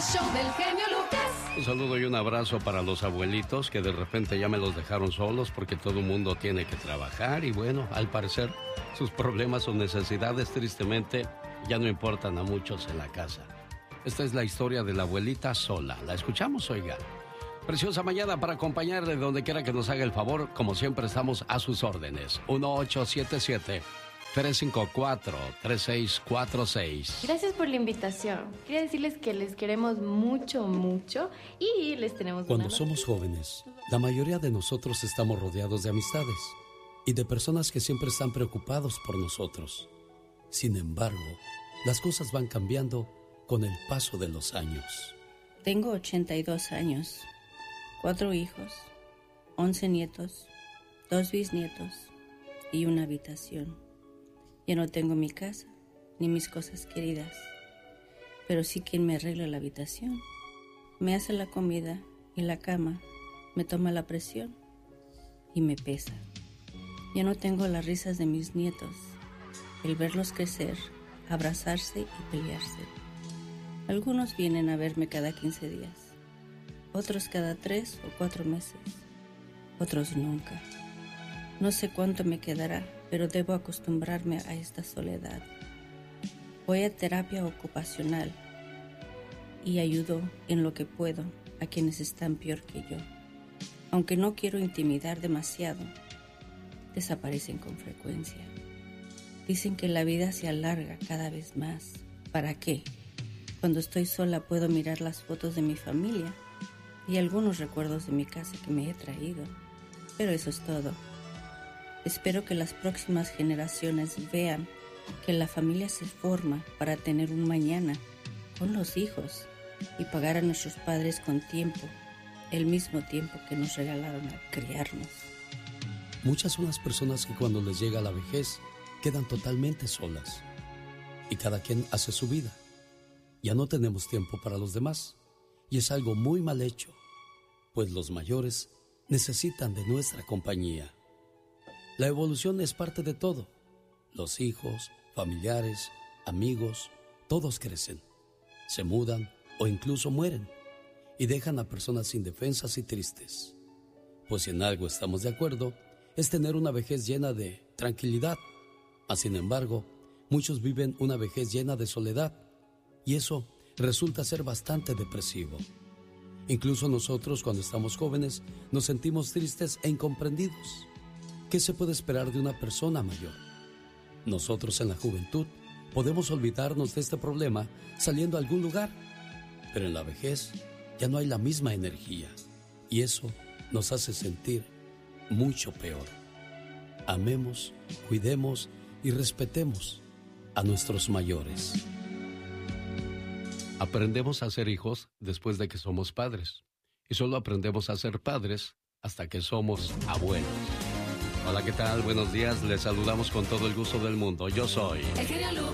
Show del genio Lucas. Un saludo y un abrazo para los abuelitos que de repente ya me los dejaron solos porque todo el mundo tiene que trabajar y bueno, al parecer sus problemas o necesidades tristemente ya no importan a muchos en la casa. Esta es la historia de la abuelita sola. ¿La escuchamos, oiga? Preciosa mañana para acompañarle donde quiera que nos haga el favor. Como siempre estamos a sus órdenes. 1877-354-3646. Gracias por la invitación. Quería decirles que les queremos mucho, mucho y les tenemos Cuando una somos jóvenes, la mayoría de nosotros estamos rodeados de amistades y de personas que siempre están preocupados por nosotros. Sin embargo, las cosas van cambiando con el paso de los años. Tengo 82 años, 4 hijos, 11 nietos, 2 bisnietos y una habitación. Ya no tengo mi casa ni mis cosas queridas, pero sí quien me arregla la habitación. Me hace la comida y la cama, me toma la presión y me pesa. Ya no tengo las risas de mis nietos, el verlos crecer, abrazarse y pelearse. Algunos vienen a verme cada 15 días, otros cada 3 o 4 meses, otros nunca. No sé cuánto me quedará, pero debo acostumbrarme a esta soledad. Voy a terapia ocupacional y ayudo en lo que puedo a quienes están peor que yo. Aunque no quiero intimidar demasiado, desaparecen con frecuencia. Dicen que la vida se alarga cada vez más. ¿Para qué? Cuando estoy sola puedo mirar las fotos de mi familia y algunos recuerdos de mi casa que me he traído. Pero eso es todo. Espero que las próximas generaciones vean que la familia se forma para tener un mañana con los hijos y pagar a nuestros padres con tiempo, el mismo tiempo que nos regalaron a criarnos. Muchas son las personas que cuando les llega la vejez quedan totalmente solas y cada quien hace su vida. Ya no tenemos tiempo para los demás y es algo muy mal hecho, pues los mayores necesitan de nuestra compañía. La evolución es parte de todo. Los hijos, familiares, amigos, todos crecen, se mudan o incluso mueren y dejan a personas indefensas y tristes. Pues si en algo estamos de acuerdo, es tener una vejez llena de tranquilidad. Sin embargo, muchos viven una vejez llena de soledad y eso resulta ser bastante depresivo. Incluso nosotros, cuando estamos jóvenes, nos sentimos tristes e incomprendidos. ¿Qué se puede esperar de una persona mayor? Nosotros en la juventud podemos olvidarnos de este problema saliendo a algún lugar, pero en la vejez ya no hay la misma energía y eso nos hace sentir mucho peor. Amemos, cuidemos y respetemos a nuestros mayores. Aprendemos a ser hijos después de que somos padres y solo aprendemos a ser padres hasta que somos abuelos. Hola, ¿qué tal? Buenos días, les saludamos con todo el gusto del mundo. Yo soy El genio Lucas.